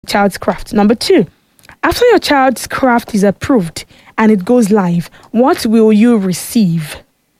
child's craft. Number 2, after your child's craft is approved and it goes live, what will you receive?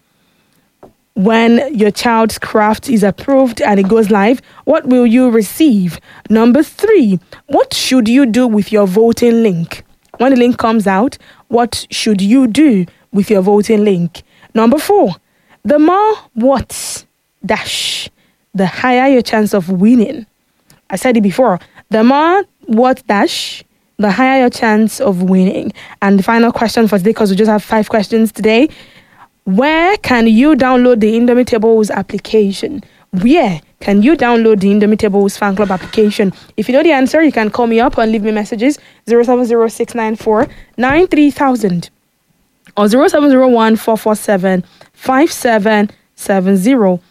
When your child's craft is approved and it goes live, what will you receive? Number 3, what should you do with your voting link? When the link comes out, what should you do with your voting link? Number 4, the more what dash, the higher your chance of winning. I said it before. The more what dash, the higher your chance of winning. And the final question for today, because we just have 5 questions today. Where can you download the Indomitables application? Where can you download the Indomitables fan club application? If you know the answer, you can call me up and leave me messages 070-694-93000 or 0701-447-5770,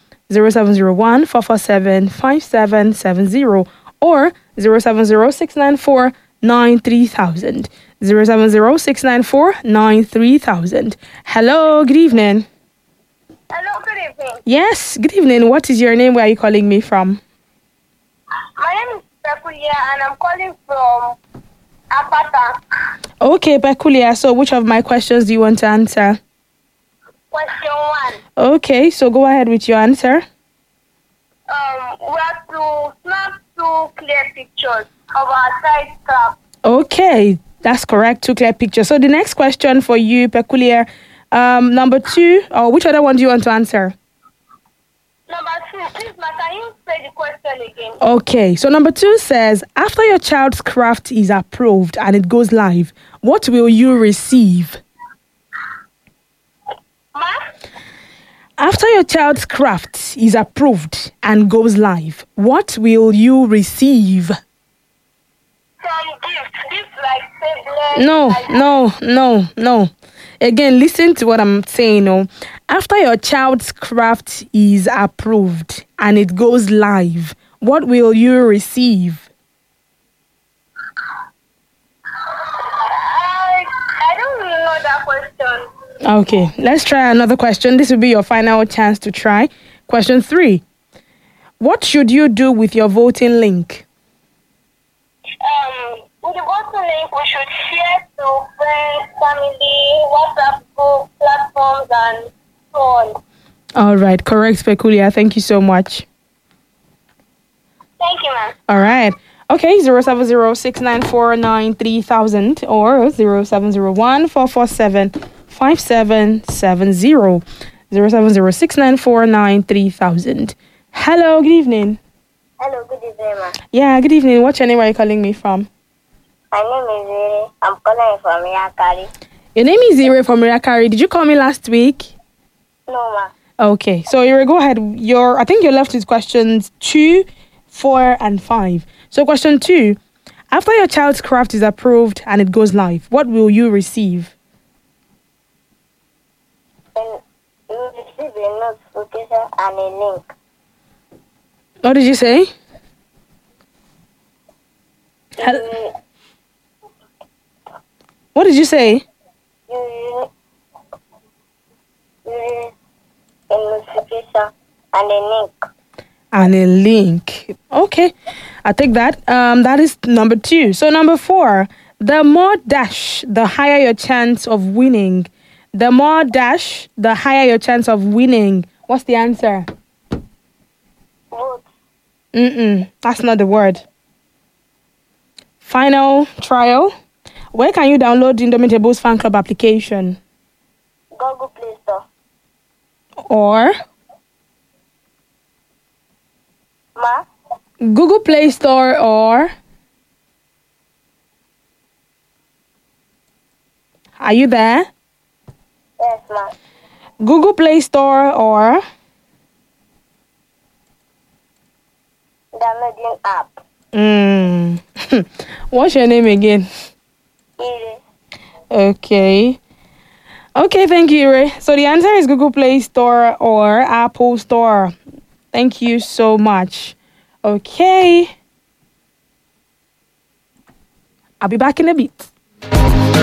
0701-447-5770 or 070-694-93000. 070-694-93000. Hello, good evening. Hello, good evening. Yes, good evening. What is your name? Where are you calling me from? My name is Pekulia and I'm calling from Apata. Okay, Pekulia. So which of my questions do you want to answer? Question 1. Okay, so go ahead with your answer. We have to snap 2 clear pictures of our side craft. Okay, that's correct. 2 clear pictures. So the next question for you, Pekulia, number 2, or which other one do you want to answer? Number 2, please, ma, can you say the question again? Okay, so number 2 says, after your child's craft is approved and it goes live, what will you receive? Ma? After your child's craft is approved and goes live, what will you receive? Some gifts like tablets. No. Again, listen to what I'm saying. Oh. After your child's craft is approved and it goes live, what will you receive? I don't really know that question. Okay, let's try another question. This will be your final chance to try. Question 3. What should you do with your voting link? With the voting link, we should share to friends, family, WhatsApp group, platforms, and so on. All right, correct, Pekulia. Thank you so much. Thank you, ma'am. All right. Okay, 070-694-93000 or 0701-447-5770. 070-694-93000. Hello, good evening. Hello, good evening, ma'am. Yeah, good evening. What's your name? Where are you calling me from? My name is Iri. I'm calling from Yakari. Your name is Ire from Mirakari. Did you call me last week? No, ma'am. Okay, so Ire, go ahead. I think you're left with questions 2, 4, and 5. So question 2, after your child's craft is approved and it goes live, what will you receive? And you will receive a notification and a link. What did you say? You What did you say? will receive a notification and a link. And a link. Okay, I take that. That is number 2. So number 4, the more dash, the higher your chance of winning. The more dash, the higher your chance of winning. What's the answer? Vote. That's not the word. Final trial. Where can you download the Indomitables fan club application? Google Play Store. Or Ma? Google Play Store or... Are you there? Yes, ma. Google Play Store or... Downloading app. What's your name again? Iri. Okay, thank you, Ray. So the answer is Google Play Store or Apple Store. Thank you so much. Okay. I'll be back in a bit.